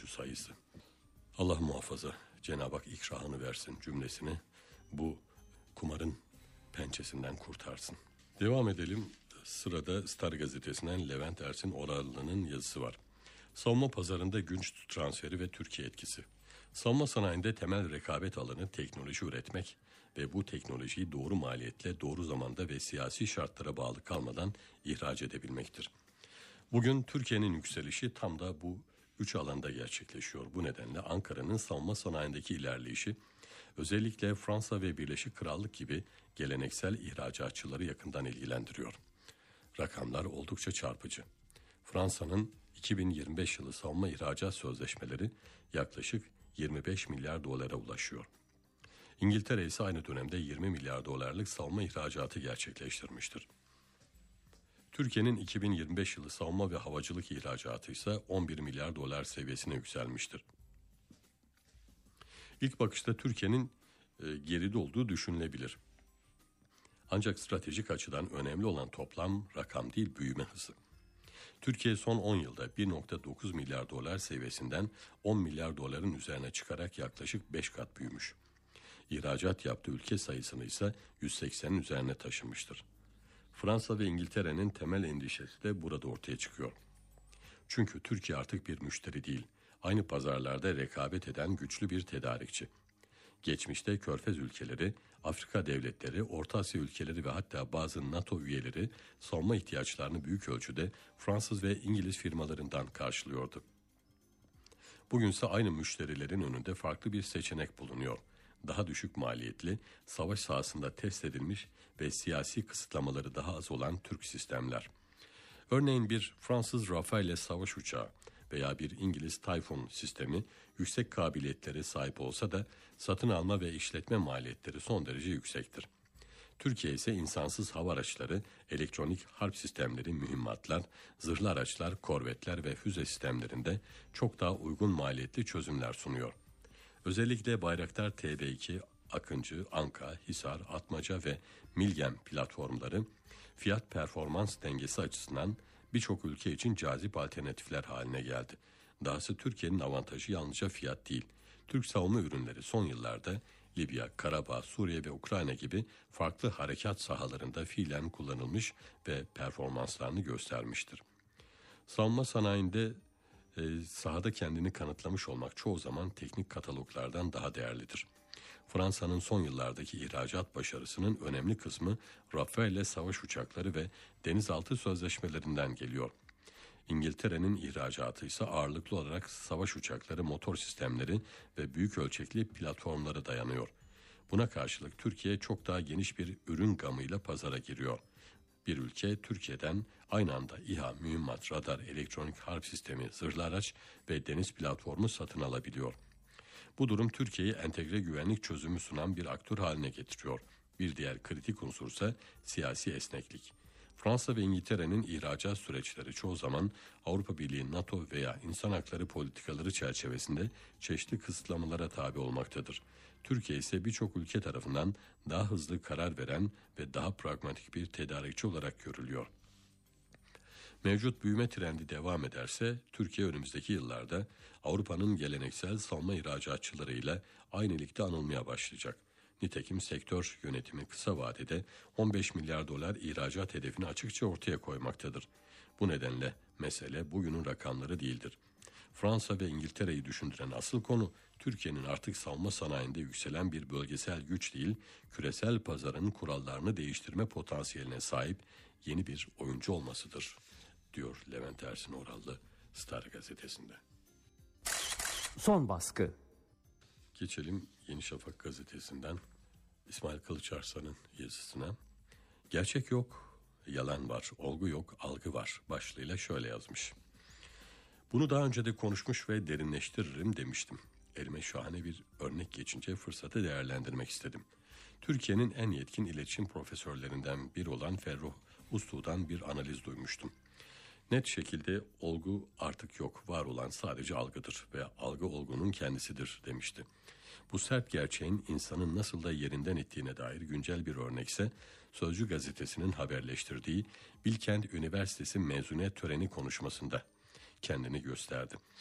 gücü sayısı. Allah muhafaza, Cenab-ı Hak ikrahını versin cümlesini, bu kumarın pençesinden kurtarsın. Devam edelim. Sırada Star gazetesinden Levent Ersin Oralı'nın yazısı var. Savunma pazarında güç transferi ve Türkiye etkisi. Savunma sanayinde temel rekabet alanı teknoloji üretmek ve bu teknolojiyi doğru maliyetle, doğru zamanda ve siyasi şartlara bağlı kalmadan ihraç edebilmektir. Bugün Türkiye'nin yükselişi tam da bu 3 alanda gerçekleşiyor. Bu nedenle Ankara'nın savunma sanayindeki ilerleyişi özellikle Fransa ve Birleşik Krallık gibi geleneksel ihracatçıları yakından ilgilendiriyor. Rakamlar oldukça çarpıcı. Fransa'nın 2025 yılı savunma ihracat sözleşmeleri yaklaşık 25 milyar dolara ulaşıyor. İngiltere ise aynı dönemde 20 milyar dolarlık savunma ihracatı gerçekleştirmiştir. Türkiye'nin 2025 yılı savunma ve havacılık ihracatı ise 11 milyar dolar seviyesine yükselmiştir. İlk bakışta Türkiye'nin geride olduğu düşünülebilir. Ancak stratejik açıdan önemli olan toplam rakam değil, büyüme hızı. Türkiye son 10 yılda 1.9 milyar dolar seviyesinden 10 milyar doların üzerine çıkarak yaklaşık 5 kat büyümüş. İhracat yaptığı ülke sayısını ise 180'in üzerine taşımıştır. Fransa ve İngiltere'nin temel endişesi de burada ortaya çıkıyor. Çünkü Türkiye artık bir müşteri değil, aynı pazarlarda rekabet eden güçlü bir tedarikçi. Geçmişte Körfez ülkeleri, Afrika devletleri, Orta Asya ülkeleri ve hatta bazı NATO üyeleri savunma ihtiyaçlarını büyük ölçüde Fransız ve İngiliz firmalarından karşılıyordu. Bugünse aynı müşterilerin önünde farklı bir seçenek bulunuyor. Daha düşük maliyetli, savaş sahasında test edilmiş ve siyasi kısıtlamaları daha az olan Türk sistemler. Örneğin bir Fransız Rafale savaş uçağı veya bir İngiliz Typhoon sistemi yüksek kabiliyetlere sahip olsa da satın alma ve işletme maliyetleri son derece yüksektir. Türkiye ise insansız hava araçları, elektronik harp sistemleri, mühimmatlar, zırhlı araçlar, korvetler ve füze sistemlerinde çok daha uygun maliyetli çözümler sunuyor. Özellikle Bayraktar TB2, Akıncı, Anka, Hisar, Atmaca ve Milgem platformları fiyat performans dengesi açısından birçok ülke için cazip alternatifler haline geldi. Dahası Türkiye'nin avantajı yalnızca fiyat değil. Türk savunma ürünleri son yıllarda Libya, Karabağ, Suriye ve Ukrayna gibi farklı harekat sahalarında fiilen kullanılmış ve performanslarını göstermiştir. Savunma sanayinde sahada kendini kanıtlamış olmak çoğu zaman teknik kataloglardan daha değerlidir. Fransa'nın son yıllardaki ihracat başarısının önemli kısmı Rafale savaş uçakları ve denizaltı sözleşmelerinden geliyor. İngiltere'nin ihracatı ise ağırlıklı olarak savaş uçakları, motor sistemleri ve büyük ölçekli platformlara dayanıyor. Buna karşılık Türkiye çok daha geniş bir ürün gamıyla pazara giriyor. Bir ülke Türkiye'den aynı anda İHA, mühimmat, radar, elektronik harp sistemi, zırhlı araç ve deniz platformu satın alabiliyor. Bu durum Türkiye'yi entegre güvenlik çözümü sunan bir aktör haline getiriyor. Bir diğer kritik unsursa siyasi esneklik. Fransa ve İngiltere'nin ihracat süreçleri çoğu zaman Avrupa Birliği, NATO veya insan hakları politikaları çerçevesinde çeşitli kısıtlamalara tabi olmaktadır. Türkiye ise birçok ülke tarafından daha hızlı karar veren ve daha pragmatik bir tedarikçi olarak görülüyor. Mevcut büyüme trendi devam ederse Türkiye önümüzdeki yıllarda Avrupa'nın geleneksel savunma ihracatçılarıyla aynı ligde anılmaya başlayacak. Nitekim sektör yönetimi kısa vadede 15 milyar dolar ihracat hedefini açıkça ortaya koymaktadır. Bu nedenle mesele bugünün rakamları değildir. Fransa ve İngiltere'yi düşündüren asıl konu Türkiye'nin artık savunma sanayinde yükselen bir bölgesel güç değil, küresel pazarın kurallarını değiştirme potansiyeline sahip yeni bir oyuncu olmasıdır, diyor Levent Ersin Oralı Star gazetesinde. Son baskı. Geçelim Yeni Şafak gazetesinden İsmail Kılıçarslan'ın yazısına. Gerçek yok, yalan var, olgu yok, algı var başlığıyla şöyle yazmış. Bunu daha önce de konuşmuş ve derinleştiririm demiştim. Elime şahane bir örnek geçince fırsatı değerlendirmek istedim. Türkiye'nin en yetkin iletişim profesörlerinden biri olan Ferruh Ustu'dan bir analiz duymuştum. Net şekilde olgu artık yok, var olan sadece algıdır ve algı olgunun kendisidir demişti. Bu sert gerçeğin insanın nasıl da yerinden ettiğine dair güncel bir örnekse Sözcü gazetesinin haberleştirdiği Bilkent Üniversitesi mezuniyet töreni konuşmasında kendini gösterdi.